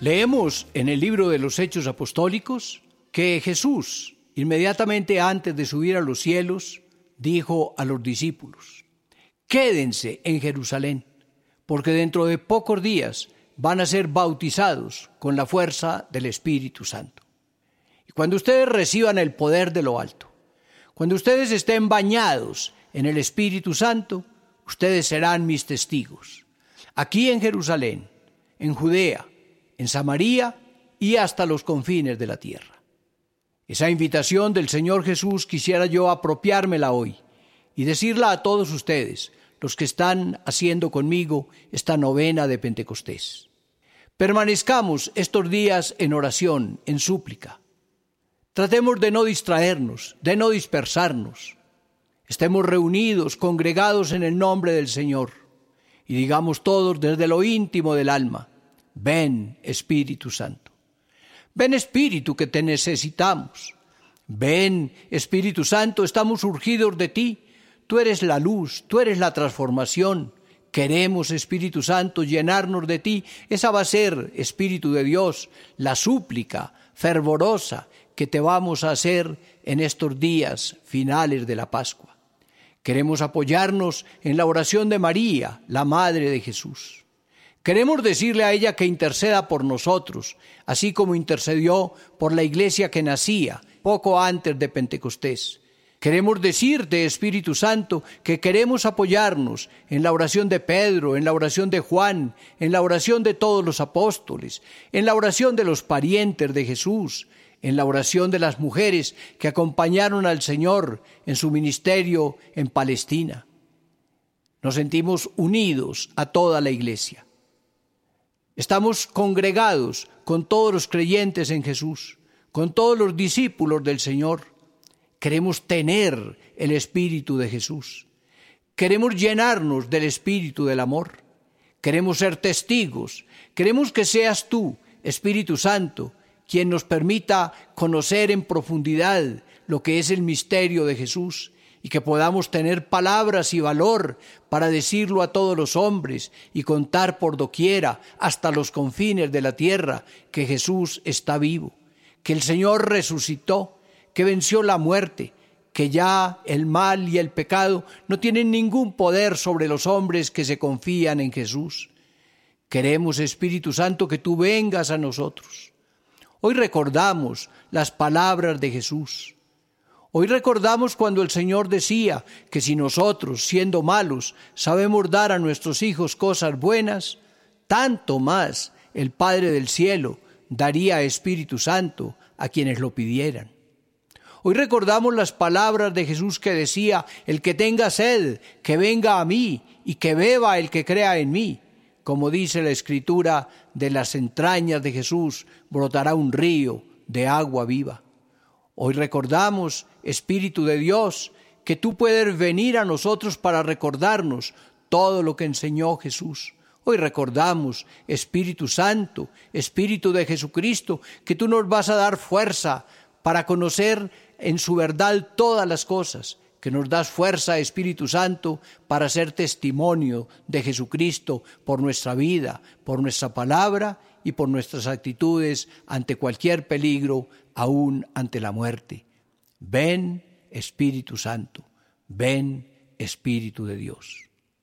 Leemos en el libro de los Hechos Apostólicos que Jesús, inmediatamente antes de subir a los cielos, dijo a los discípulos: quédense en Jerusalén, porque dentro de pocos días van a ser bautizados con la fuerza del Espíritu Santo. Y cuando ustedes reciban el poder de lo alto, cuando ustedes estén bañados en el Espíritu Santo, ustedes serán mis testigos, aquí en Jerusalén, en Judea, en Samaria y hasta los confines de la tierra. Esa invitación del Señor Jesús quisiera yo apropiármela hoy y decirla a todos ustedes, los que están haciendo conmigo esta novena de Pentecostés. Permanezcamos estos días en oración, en súplica. Tratemos de no distraernos, de no dispersarnos. Estemos reunidos, congregados en el nombre del Señor y digamos todos desde lo íntimo del alma: ven, Espíritu Santo. Ven, Espíritu, que te necesitamos. Ven, Espíritu Santo, estamos urgidos de ti. Tú eres la luz, tú eres la transformación. Queremos, Espíritu Santo, llenarnos de ti. Esa va a ser, Espíritu de Dios, la súplica fervorosa que te vamos a hacer en estos días finales de la Pascua. Queremos apoyarnos en la oración de María, la Madre de Jesús. Queremos decirle a ella que interceda por nosotros, así como intercedió por la iglesia que nacía poco antes de Pentecostés. Queremos decirte, Espíritu Santo, que queremos apoyarnos en la oración de Pedro, en la oración de Juan, en la oración de todos los apóstoles, en la oración de los parientes de Jesús, en la oración de las mujeres que acompañaron al Señor en su ministerio en Palestina. Nos sentimos unidos a toda la iglesia. Estamos congregados con todos los creyentes en Jesús, con todos los discípulos del Señor. Queremos tener el Espíritu de Jesús. Queremos llenarnos del Espíritu del amor. Queremos ser testigos. Queremos que seas tú, Espíritu Santo, quien nos permita conocer en profundidad lo que es el misterio de Jesús y que podamos tener palabras y valor para decirlo a todos los hombres y contar por doquiera hasta los confines de la tierra que Jesús está vivo, que el Señor resucitó, que venció la muerte, que ya el mal y el pecado no tienen ningún poder sobre los hombres que se confían en Jesús. Queremos, Espíritu Santo, que tú vengas a nosotros. Hoy recordamos las palabras de Jesús. Hoy recordamos cuando el Señor decía que si nosotros, siendo malos, sabemos dar a nuestros hijos cosas buenas, tanto más el Padre del cielo daría Espíritu Santo a quienes lo pidieran. Hoy recordamos las palabras de Jesús que decía: el que tenga sed, que venga a mí, y que beba el que crea en mí. Como dice la Escritura, de las entrañas de Jesús brotará un río de agua viva. Hoy recordamos, Espíritu de Dios, que tú puedes venir a nosotros para recordarnos todo lo que enseñó Jesús. Hoy recordamos, Espíritu Santo, Espíritu de Jesucristo, que tú nos vas a dar fuerza para conocer en su verdad todas las cosas, que nos das fuerza, Espíritu Santo, para ser testimonio de Jesucristo por nuestra vida, por nuestra palabra y por nuestras actitudes ante cualquier peligro, aún ante la muerte. Ven, Espíritu Santo, ven, Espíritu de Dios.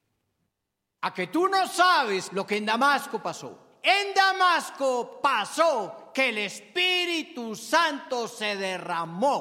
A que tú no sabes lo que en Damasco pasó. En Damasco pasó que el Espíritu Santo se derramó